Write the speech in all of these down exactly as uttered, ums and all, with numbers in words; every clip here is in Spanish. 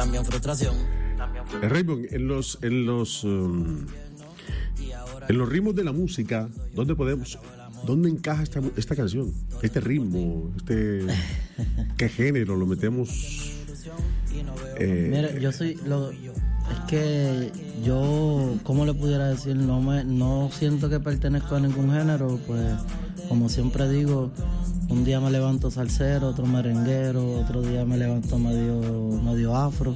también frustración. Eh, Raymond, en los en los um, en los ritmos de la música, ¿dónde podemos, dónde encaja esta esta canción, este ritmo, este qué género lo metemos? Eh, Mira, yo soy lo, es que yo, ¿cómo le pudiera decir? No me, no siento que pertenezco a ningún género, pues como siempre digo, un día me levanto salsero, otro merenguero, otro día me levanto medio medio afro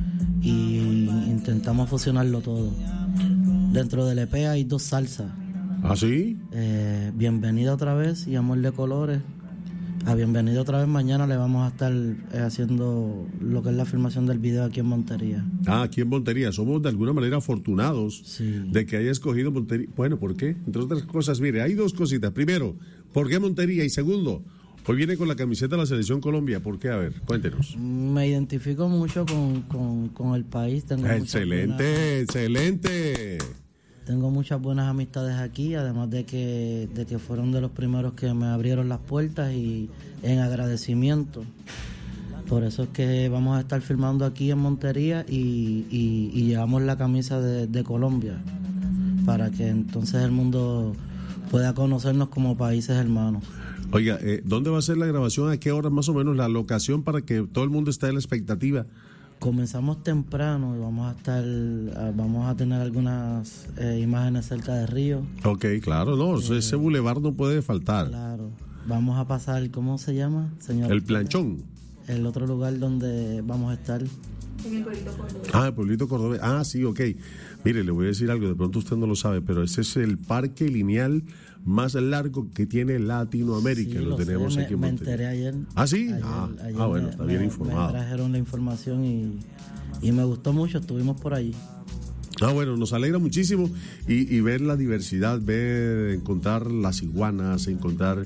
y intentamos fusionarlo todo. Dentro del E P hay dos salsas. ¿Ah, sí? Eh, Bienvenida otra vez y Amor de Colores. A Bienvenido otra vez mañana le vamos a estar eh, haciendo lo que es la filmación del video aquí en Montería. Ah, aquí en Montería. Somos de alguna manera afortunados sí. de que haya escogido Montería. Bueno, ¿por qué? Entre otras cosas, mire, hay dos cositas. Primero, ¿por qué Montería? Y segundo, hoy viene con la camiseta de la Selección Colombia. ¿Por qué? A ver, cuéntenos. Me identifico mucho con, con, con el país. Tengo excelente, buenas, excelente. Tengo muchas buenas amistades aquí, además de que, de que fueron de los primeros que me abrieron las puertas y en agradecimiento. Por eso es que vamos a estar filmando aquí en Montería y, y, y llevamos la camisa de, de Colombia para que entonces el mundo pueda conocernos como países hermanos. Oiga, eh, ¿dónde va a ser la grabación? ¿A qué hora más o menos la locación para que todo el mundo esté en la expectativa? Comenzamos temprano y vamos a estar, vamos a tener algunas eh, imágenes cerca de Río. Ok, claro, no, eh, ese bulevar no puede faltar. Claro, vamos a pasar, ¿cómo se llama, señor? El Planchón. El otro lugar donde vamos a estar. En el pueblito cordobés. Ah, el pueblito cordobés. Ah, sí, ok. Mire, le voy a decir algo, de pronto usted no lo sabe, pero ese es el parque lineal más largo que tiene Latinoamérica. Sí, lo, lo tenemos sé, aquí en me, me Montería. enteré ayer. ¿Ah, sí? Ayer, ah, ayer ah, bueno, me, está bien me, informado. Me trajeron la información y, y me gustó mucho, estuvimos por allí. Ah, bueno, nos alegra muchísimo y, y ver la diversidad, ver, encontrar las iguanas, encontrar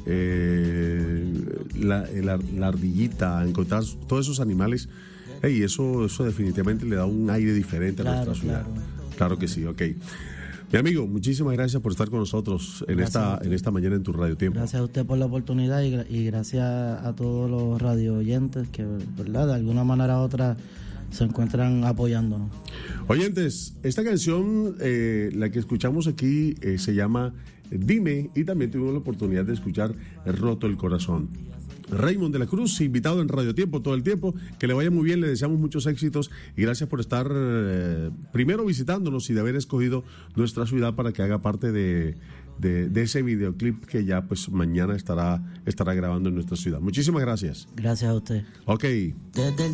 eh, la, la, la ardillita, encontrar todos esos animales. Y hey, eso, eso definitivamente le da un aire diferente a claro, nuestra ciudad. Claro. claro que sí, ok. Mi amigo, muchísimas gracias por estar con nosotros en esta en esta mañana en tu Radio Tiempo. Gracias a usted por la oportunidad y, y gracias a todos los radio oyentes que, ¿verdad?, de alguna manera u otra se encuentran apoyándonos. Oyentes, esta canción, eh, la que escuchamos aquí, eh, se llama Dime, y también tuvimos la oportunidad de escuchar Roto el Corazón. Raymond de la Cruz, invitado en Radio Tiempo todo el tiempo, que le vaya muy bien, le deseamos muchos éxitos y gracias por estar eh, primero visitándonos y de haber escogido nuestra ciudad para que haga parte de, de, de ese videoclip que ya pues mañana estará, estará grabando en nuestra ciudad. Muchísimas gracias. Gracias a usted. Ok. Desde el